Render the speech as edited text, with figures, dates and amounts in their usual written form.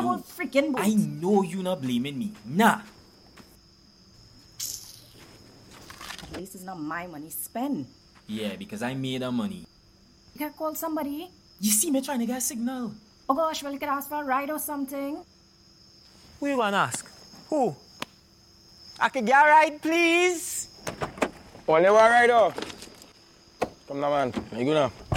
the whole freaking boat. I know you not blaming me. Nah. At least it's not my money spent. Yeah, because I made the money. You can call somebody. You see me trying to get a signal. Oh gosh, well, you could ask for a ride or something. Who you gonna ask? Who? I could get a ride, please? Only one ride, oh. Come now, man. You good now?